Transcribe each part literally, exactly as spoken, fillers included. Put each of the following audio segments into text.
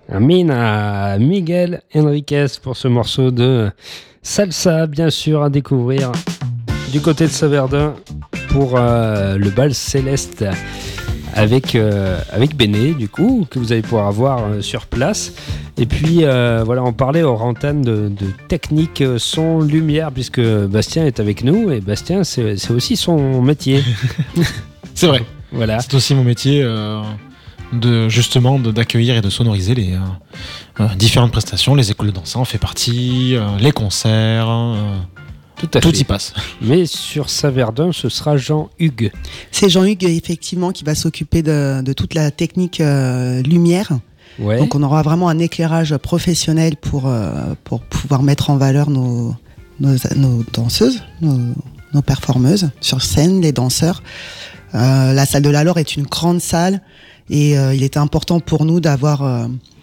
Mina Miguel Enriquez pour ce morceau de salsa, bien sûr, à découvrir du côté de Saverdun pour euh, le bal céleste avec, euh, avec Béné, du coup, que vous allez pouvoir avoir euh, sur place. Et puis, euh, voilà, on parlait hors antenne de, de technique son, lumière, puisque Bastien est avec nous, et Bastien, c'est, c'est aussi son métier. C'est vrai. Voilà. C'est aussi mon métier euh, de, justement, de, d'accueillir et de sonoriser les euh, euh, différentes prestations. Les écoles de danse en fait partie, euh, les concerts... Euh, Tout, à Tout fait. y passe. Mais sur Saverdun, ce sera Jean-Hugues. C'est Jean-Hugues, effectivement, qui va s'occuper de, de toute la technique euh, lumière. Ouais. Donc, on aura vraiment un éclairage professionnel pour, euh, pour pouvoir mettre en valeur nos, nos, nos danseuses, nos, nos performeuses sur scène, les danseurs. Euh, la salle de la Laure est une grande salle et euh, il était important pour nous d'avoir... Euh,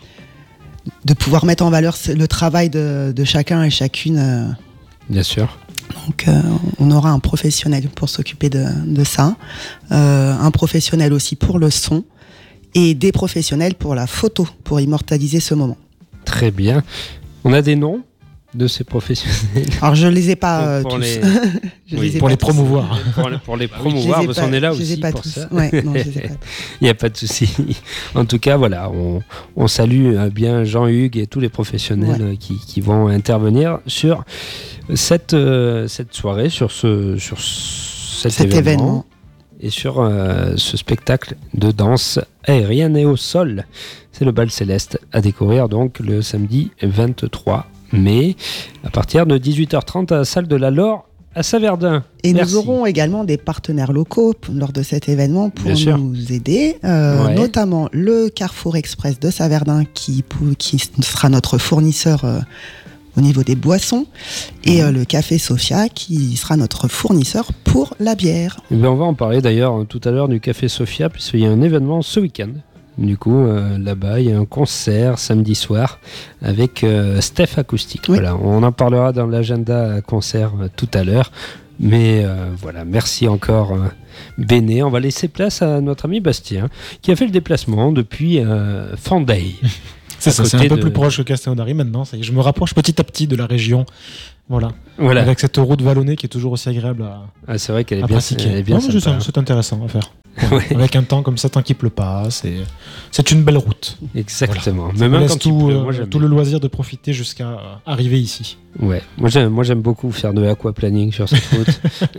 de pouvoir mettre en valeur le travail de, de chacun et chacune. Euh, Bien sûr. Donc euh, on aura un professionnel pour s'occuper de, de ça, euh, un professionnel aussi pour le son et des professionnels pour la photo, pour immortaliser ce moment. Très bien. On a des noms de ces professionnels? Alors je les ai pas euh, pour tous. les... je oui, les ai pour pas les tous. promouvoir. Pour, les- pour les promouvoir, Je les ai parce pas- qu'on est là je les ai aussi pas pour tous. ça. Ouais, non, je les ai pas. Il n'y a pas de souci. En tout cas, voilà, on, on salue euh, bien Jean-Hugues et tous les professionnels Ouais. euh, qui, qui vont intervenir sur cette, euh, cette soirée, sur, ce, sur cet, Cet événement, événement. et sur euh, ce spectacle de danse aérienne et au sol. C'est le bal céleste à découvrir donc le samedi vingt-trois mai à partir de dix-huit heures trente à la salle de la Laure à Saverdun. Et Merci. nous aurons également des partenaires locaux p- lors de cet événement pour Bien sûr. nous aider, euh, Ouais. notamment le Carrefour Express de Saverdun qui, pou- qui sera notre fournisseur euh, au niveau des boissons et Mhm. euh, le Café Sophia qui sera notre fournisseur pour la bière. Eh bien, on va en parler d'ailleurs euh, tout à l'heure du Café Sophia, puisqu'il y a un événement ce week-end. Du coup, euh, là-bas, il y a un concert samedi soir avec euh, Steph Acoustique. Oui. Voilà, on en parlera dans l'agenda concert euh, tout à l'heure. Mais euh, voilà, merci encore euh, Béné. On va laisser place à notre ami Bastien, qui a fait le déplacement depuis euh, Fanday. C'est À ça, c'est côté un peu de- plus proche que Castelnaudary maintenant. Ça y est, je me rapproche petit à petit de la région. Voilà. Voilà, Avec cette route vallonnée qui est toujours aussi agréable à, ah, c'est vrai qu'elle est à bien, pratiquer. elle est bien Non, mais c'est, sympa. c'est intéressant à faire. Ouais, Avec un temps comme ça, tant qu'il pleut pas, c'est, c'est une belle route. exactement. Ça Mais me même laisse quand il tout, pleut, euh, moi j'aime tout bien. le loisir de profiter jusqu'à euh, arriver ici. Ouais, moi j'aime, moi j'aime beaucoup faire de l'aquaplaning sur cette route.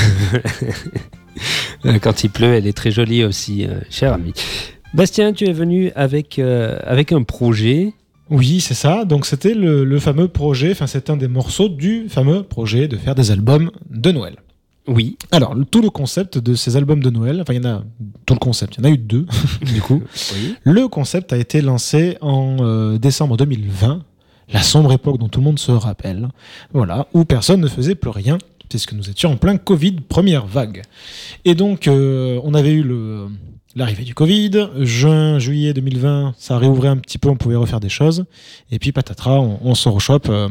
Euh, Quand il pleut, elle est très jolie aussi, euh, cher ami. Bastien, tu es venu avec, euh, avec un projet. Oui, c'est ça. Donc c'était le, le fameux projet, enfin c'est un des morceaux du fameux projet de faire des albums de Noël. Oui. Alors, le- tout le concept de ces albums de Noël, enfin il y en a, tout le concept, il y en a eu deux, du coup. Oui. Le concept a été lancé en euh, décembre deux mille vingt, la sombre époque dont tout le monde se rappelle, voilà, où personne ne faisait plus rien, puisque nous étions en plein Covid, première vague. Et donc, euh, on avait eu le, l'arrivée du Covid, juin, juillet deux mille vingt, ça réouvrait un petit peu, on pouvait refaire des choses, et puis patatras, on, on se rechoppe euh,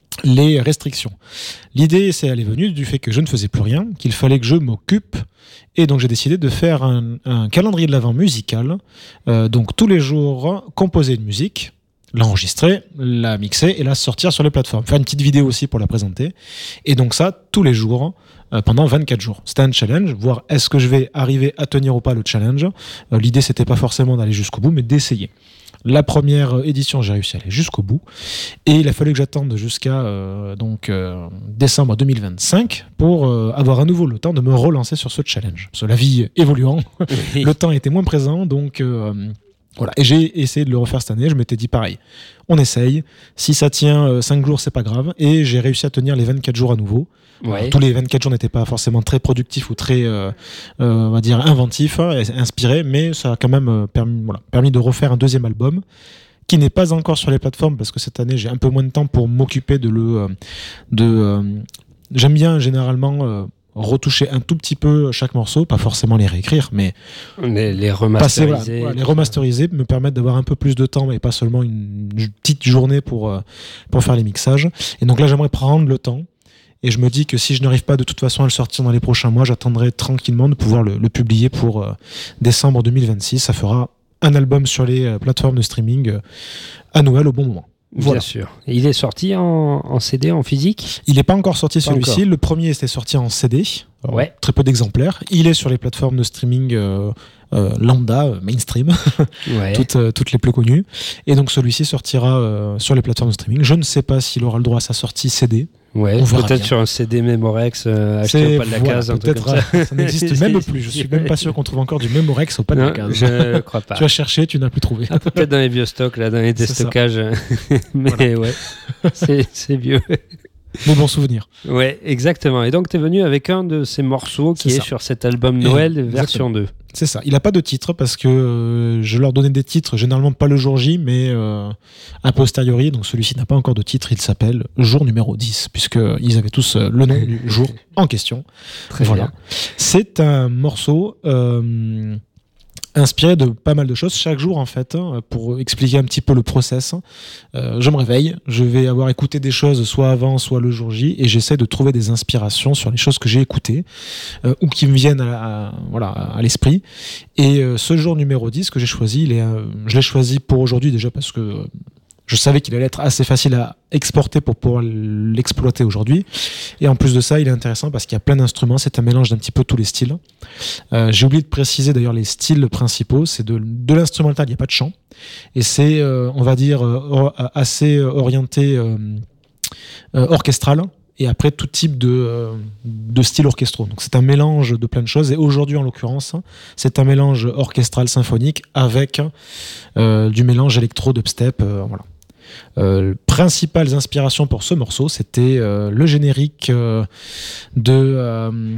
les restrictions. L'idée, c'est elle est venue du fait que je ne faisais plus rien, qu'il fallait que je m'occupe, et donc j'ai décidé de faire un, un calendrier de l'Avent musical, euh, donc tous les jours composer une musique, l'enregistrer, la mixer et la sortir sur les plateformes. Faire une petite vidéo aussi pour la présenter. Et donc ça, tous les jours, euh, pendant vingt-quatre jours. C'était un challenge, voir est-ce que je vais arriver à tenir ou pas le challenge. Euh, l'idée, c'était pas forcément d'aller jusqu'au bout, mais d'essayer. La première édition, j'ai réussi à aller jusqu'au bout. Et il a fallu que j'attende jusqu'à euh, donc, euh, décembre deux mille vingt-cinq pour euh, avoir à nouveau le temps de me relancer sur ce challenge. Parce que la vie évoluant, Oui. le temps était moins présent, donc euh, voilà. Et j'ai essayé de le refaire cette année. Je m'étais dit pareil, on essaye. Si ça tient euh, cinq jours, c'est pas grave. Et j'ai réussi à tenir les vingt-quatre jours à nouveau. Ouais. Alors, tous les vingt-quatre jours n'étaient pas forcément très productifs ou très, euh, euh, on va dire, inventifs, hein, et inspirés, mais ça a quand même euh, permis, voilà, permis de refaire un deuxième album qui n'est pas encore sur les plateformes parce que cette année j'ai un peu moins de temps pour m'occuper de le, euh, de, euh, j'aime bien généralement euh, retoucher un tout petit peu chaque morceau, pas forcément les réécrire, mais Les, les passer, voilà, remasteriser. voilà, les remasteriser me permettent d'avoir un peu plus de temps et pas seulement une, une petite journée pour, euh, pour faire les mixages. Et donc là, j'aimerais prendre le temps. Et je me dis que si je n'arrive pas de toute façon à le sortir dans les prochains mois, j'attendrai tranquillement de pouvoir le, le publier pour euh, décembre deux mille vingt-six. Ça fera un album sur les euh, plateformes de streaming euh, à Noël au bon moment. Voilà. Bien sûr. Il est sorti en, en C D, en physique ? Il n'est pas encore sorti Pas celui-ci. encore. Le premier était sorti en C D. Alors, Ouais. Très peu d'exemplaires. Il est sur les plateformes de streaming euh, euh, lambda, euh, mainstream, Ouais. toutes, euh, toutes les plus connues. Et donc celui-ci sortira euh, sur les plateformes de streaming. Je ne sais pas s'il aura le droit à sa sortie C D. Ouais, On verra peut-être bien. sur un C D Memorex euh, acheté C'est- au pas de la voilà, case, un truc peut-être, comme ça. euh, ça n'existe même plus. Je suis même pas sûr qu'on trouve encore du Memorex au pas de la Non, case. je ne crois pas. Tu as cherché, tu n'as plus trouvé. Peut-être dans les vieux stocks, là, dans les C'est ça. déstockages. Mais ouais, c'est, c'est vieux. Mais bon souvenir. Ouais, exactement. Et donc, tu es venu avec un de ces morceaux qui C'est est ça. sur cet album Et- Noël, exactement. version deux. C'est ça. Il n'a pas de titre parce que euh, je leur donnais des titres, généralement pas le jour J, mais euh, a posteriori. Donc celui-ci n'a pas encore de titre. Il s'appelle Jour numéro dix, puisqu'ils avaient tous euh, le nom du jour en question. Très Voilà. bien. C'est un morceau euh, inspiré de pas mal de choses chaque jour en fait, hein, pour expliquer un petit peu le process. Euh, je me réveille, je vais avoir écouté des choses soit avant, soit le jour J, et j'essaie de trouver des inspirations sur les choses que j'ai écoutées euh, ou qui me viennent à, à- voilà, à l'esprit. Et euh, ce jour numéro dix que j'ai choisi, il est, euh, je l'ai choisi pour aujourd'hui déjà parce que euh, je savais qu'il allait être assez facile à exporter pour pouvoir l'exploiter aujourd'hui. Et en plus de ça, il est intéressant parce qu'il y a plein d'instruments. C'est un mélange d'un petit peu tous les styles. Euh, j'ai oublié de préciser d'ailleurs les styles principaux. C'est de, de l'instrumental, il n'y a pas de chant. Et c'est, euh, on va dire, euh, or- assez orienté euh, euh, orchestral. Et après, tout type de, euh, de styles orchestraux. Donc c'est un mélange de plein de choses. Et aujourd'hui, en l'occurrence, c'est un mélange orchestral symphonique avec euh, du mélange électro-dubstep. Euh, voilà. Euh, principales inspirations pour ce morceau, c'était euh, le générique euh, de, euh,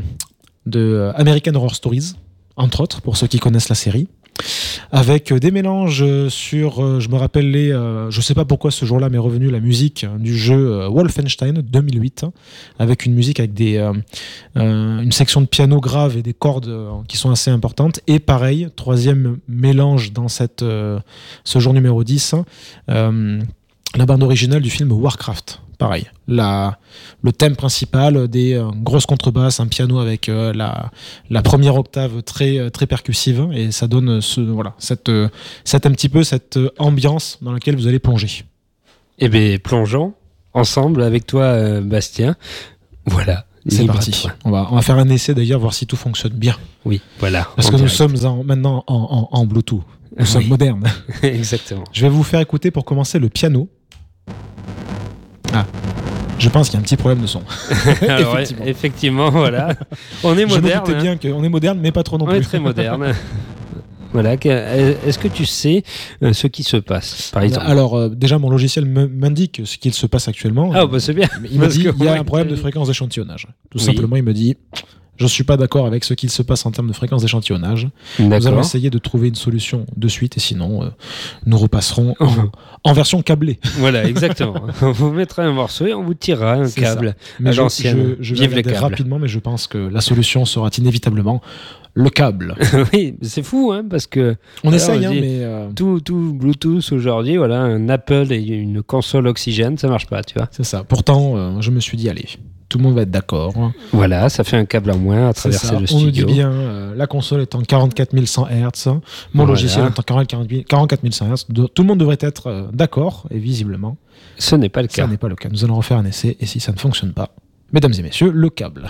de American Horror Stories, entre autres, pour ceux qui connaissent la série, avec des mélanges sur, euh, je me rappelle les, euh, je sais pas pourquoi ce jour-là m'est revenu la musique du jeu euh, Wolfenstein deux mille huit, hein, avec une musique avec des, euh, euh, une section de piano grave et des cordes euh, qui sont assez importantes. Et pareil, troisième mélange dans cette, euh, ce jour numéro dix, euh, la bande originale du film Warcraft. Pareil, la, le thème principal, des euh, grosses contrebasses, un piano avec euh, la, la première octave très, très percussive, et ça donne ce, voilà, cette, euh, cette, un petit peu cette ambiance dans laquelle vous allez plonger. Eh bien, plongeons ensemble avec toi, euh, Bastien. Voilà. C'est libre à parti. toi. On va, on va faire un essai d'ailleurs, voir si tout fonctionne bien. Oui, voilà. Parce en que nous direct. sommes en- maintenant en, en, en Bluetooth. Nous sommes Oui. modernes. Exactement. Je vais vous faire écouter pour commencer le piano. Ah, je pense qu'il y a un petit problème de son. Alors, Effectivement. effectivement, voilà. On est Je me moderne. doutais hein. bien qu'on est moderne, mais pas trop non On est plus. très moderne. Voilà. que- Est-ce que tu sais euh, ce qui se passe, par exemple? Alors, euh, déjà, mon logiciel me- m'indique ce qu'il se passe actuellement. Ah, bah c'est bien. Mais il me Parce dit que il y a moi, un problème de je- fréquence d'échantillonnage. Tout Oui. simplement, il me dit je suis pas d'accord avec ce qu'il se passe en termes de fréquence d'échantillonnage. Nous allons D'accord. essayer de trouver une solution de suite, et sinon, euh, nous repasserons en, en version câblée. Voilà, exactement. On vous mettra un morceau et on vous tirera un C'est câble Mais à je, l'ancienne. je, je vais Vive les regarder câbles. rapidement, mais je pense que la solution sera inévitablement le câble. Oui, c'est fou, hein, parce que On Alors, essaye, hein, vas-y. mais euh, tout, tout Bluetooth aujourd'hui, voilà, un Apple et une console Oxygène, ça marche pas, tu vois. c'est ça. Pourtant, euh, je me suis dit, allez, tout le monde va être d'accord. Voilà, ça fait un câble en moins à C'est traverser ça. le On studio. nous dit bien, euh, la console est en quarante-quatre mille cent hertz, mon Voilà. logiciel est en quarante-quatre mille cent hertz. De- Tout le monde devrait être euh, d'accord, et visiblement, Ce n'est pas le ça cas. n'est pas le cas. Nous allons refaire un essai, et si ça ne fonctionne pas, mesdames et messieurs, le câble.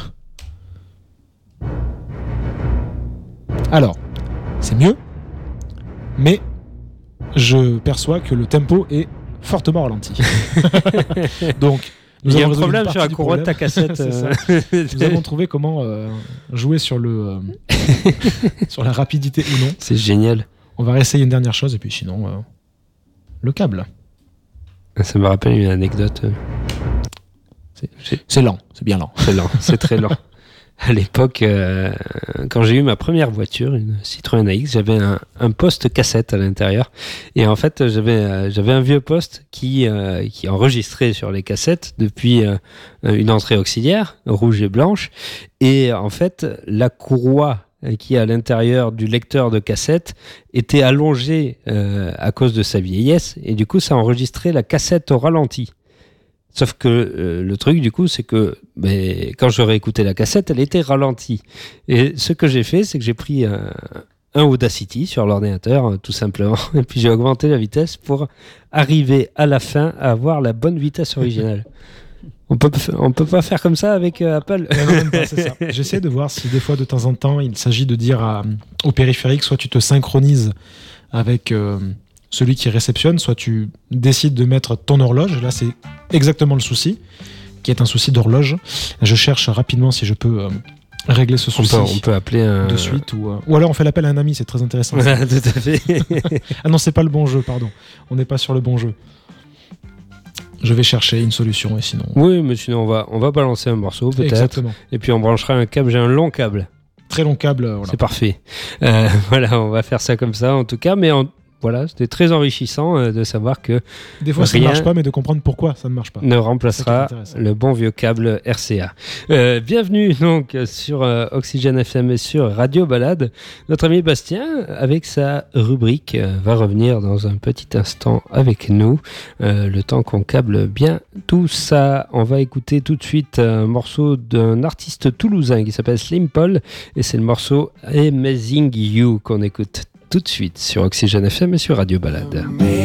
Alors, c'est mieux, mais je perçois que le tempo est fortement ralenti. Donc, nous Il y a un avons résolu problème une sur la partie du courroie de ta problème. cassette. C'est euh. Nous avons trouvé comment euh, jouer sur le euh, sur la rapidité ou non. C'est génial. On va réessayer une dernière chose, et puis sinon, euh, le câble. Ça me rappelle une anecdote. euh. C'est- C'est lent, c'est bien lent. C'est lent, c'est très lent. À l'époque, euh, quand j'ai eu ma première voiture, une Citroën A X, j'avais un, un poste cassette à l'intérieur. Et en fait, j'avais, euh, j'avais un vieux poste qui, euh, qui enregistrait sur les cassettes depuis euh, une entrée auxiliaire, rouge et blanche. Et en fait, la courroie qui est à l'intérieur du lecteur de cassette était allongée euh, à cause de sa vieillesse. Et du coup, ça enregistrait la cassette au ralenti. Sauf que euh, le truc, du coup, c'est que ben, quand j'aurais écouté la cassette, elle était ralentie. Et ce que j'ai fait, c'est que j'ai pris un, un Audacity sur l'ordinateur, tout simplement. Et puis j'ai augmenté la vitesse pour arriver à la fin à avoir la bonne vitesse originale. On peut, on peut pas faire comme ça avec euh, Apple. Non, non, même pas, c'est ça. J'essaie de voir si des fois, de temps en temps, il s'agit de dire à, au périphérique, soit tu te synchronises avec euh, celui qui réceptionne, soit tu décides de mettre ton horloge. Là, c'est exactement le souci, qui est un souci d'horloge. Je cherche rapidement si je peux euh, régler ce souci. On peut, on peut appeler un... de suite. Ou, euh, ou alors on fait l'appel à un ami, c'est très intéressant. Tout à fait. Ah non, c'est pas le bon jeu, pardon. On n'est pas sur le bon jeu. Je vais chercher une solution et sinon... Oui, mais sinon on va, on va balancer un morceau peut-être. Exactement. Et puis on branchera un câble, j'ai un long câble. Très long câble, voilà. C'est parfait. Euh, voilà, on va faire ça comme ça en tout cas, mais en... voilà, c'était très enrichissant euh, de savoir que des fois ça ne marche pas, mais de comprendre pourquoi ça ne marche pas. Ne remplacera le bon vieux câble R C A. Euh, bienvenue donc sur euh, Oxygène F M et sur Radio Balade. Notre ami Bastien, avec sa rubrique, euh, va revenir dans un petit instant avec nous. Euh, le temps qu'on câble bien tout ça. On va écouter tout de suite un morceau d'un artiste toulousain qui s'appelle Slim Paul et c'est le morceau Amazing You qu'on écoute tout de suite sur Oxygène F M et sur Radio Balade.